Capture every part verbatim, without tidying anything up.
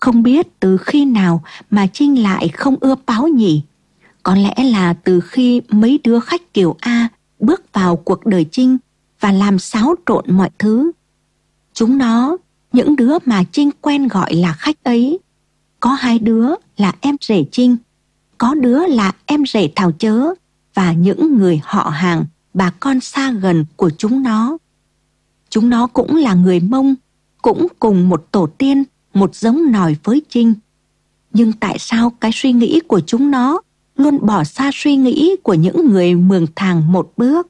Không biết từ khi nào mà Trinh lại không ưa báo nhỉ? Có lẽ là từ khi mấy đứa khách kiểu A bước vào cuộc đời Trinh và làm xáo trộn mọi thứ. Chúng nó, những đứa mà Trinh quen gọi là khách ấy, có hai đứa là em rể Trinh, có đứa là em rể Thảo Chớ và những người họ hàng, bà con xa gần của chúng nó. Chúng nó cũng là người Mông, cũng cùng một tổ tiên, một giống nòi với Trinh. Nhưng tại sao cái suy nghĩ của chúng nó luôn bỏ xa suy nghĩ của những người Mường Thàng một bước?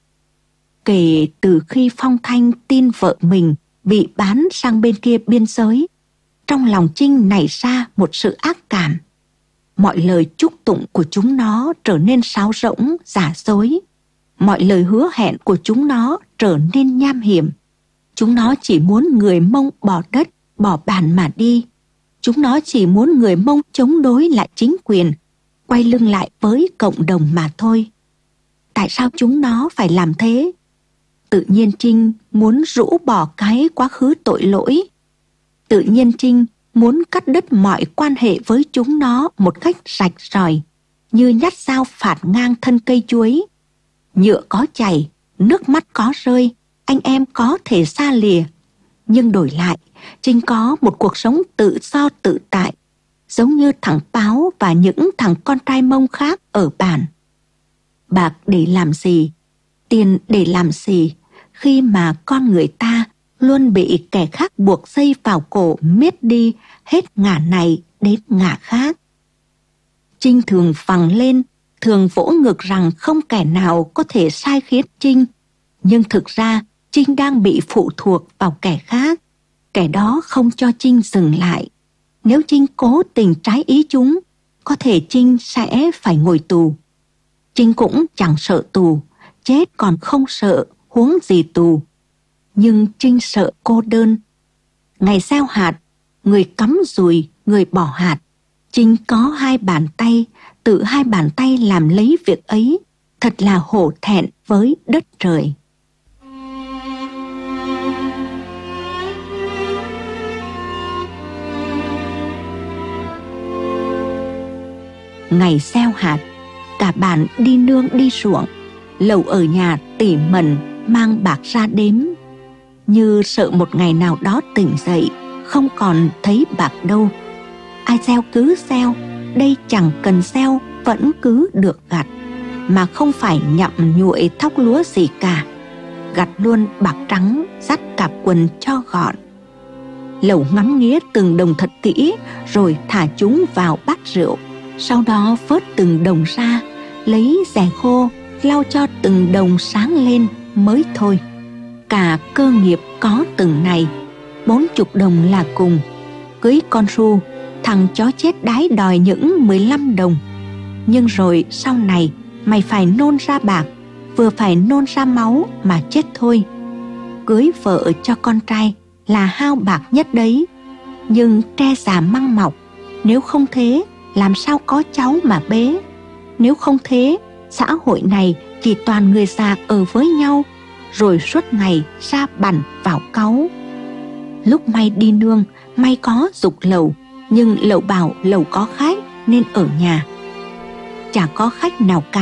Kể từ khi Phong Thanh tin vợ mình bị bán sang bên kia biên giới, trong lòng Trinh nảy ra một sự ác cảm. Mọi lời chúc tụng của chúng nó trở nên sáo rỗng, giả dối. Mọi lời hứa hẹn của chúng nó trở nên nham hiểm. Chúng nó chỉ muốn người Mông bỏ đất, bỏ bàn mà đi. Chúng nó chỉ muốn người Mông chống đối lại chính quyền, quay lưng lại với cộng đồng mà thôi. Tại sao chúng nó phải làm thế? Tự nhiên Trinh muốn rũ bỏ cái quá khứ tội lỗi. Tự nhiên Trinh muốn cắt đứt mọi quan hệ với chúng nó một cách rạch ròi, như nhát dao phạt ngang thân cây chuối. Nhựa có chảy, nước mắt có rơi, anh em có thể xa lìa. Nhưng đổi lại, Trinh có một cuộc sống tự do tự tại, giống như thằng Páo và những thằng con trai Mông khác ở bản. Bạc để làm gì? Tiền để làm gì? Khi mà con người ta luôn bị kẻ khác buộc dây vào cổ miết đi hết ngả này đến ngả khác. Trinh thường phằng lên, thường vỗ ngực rằng không kẻ nào có thể sai khiến Trinh. Nhưng thực ra Trinh đang bị phụ thuộc vào kẻ khác. Kẻ đó không cho Trinh dừng lại. Nếu Trinh cố tình trái ý chúng, có thể Trinh sẽ phải ngồi tù. Trinh cũng chẳng sợ tù, chết còn không sợ, huống gì tù. Nhưng Trinh sợ cô đơn. Ngày gieo hạt, người cắm dùi, người bỏ hạt. Trinh có hai bàn tay, tự hai bàn tay làm lấy việc ấy. Thật là hổ thẹn với đất trời. Ngày gieo hạt, cả bản đi nương đi ruộng, Lầu ở nhà tỉ mẩn mang bạc ra đếm, như sợ một ngày nào đó tỉnh dậy không còn thấy bạc đâu. Ai gieo cứ gieo, đây chẳng cần gieo vẫn cứ được gặt, mà không phải nhậm nhuội thóc lúa gì cả. Gặt luôn bạc trắng, dắt cặp quần cho gọn. Lầu ngắm nghía từng đồng thật kỹ, rồi thả chúng vào bát rượu. Sau đó vớt từng đồng ra, lấy rẻ khô lau cho từng đồng sáng lên mới thôi. Cả cơ nghiệp có từng này, bốn chục đồng là cùng. Cưới con ru, thằng chó chết đái đòi những mười lăm đồng. Nhưng rồi sau này mày phải nôn ra bạc, vừa phải nôn ra máu mà chết thôi. Cưới vợ cho con trai là hao bạc nhất đấy. Nhưng tre già măng mọc, nếu không thế làm sao có cháu mà bế. Nếu không thế, xã hội này chỉ toàn người già ở với nhau, rồi suốt ngày ra bằn vào cáu. Lúc may đi nương, may có giục Lầu, nhưng Lầu bảo Lầu có khách nên ở nhà. Chả có khách nào cả.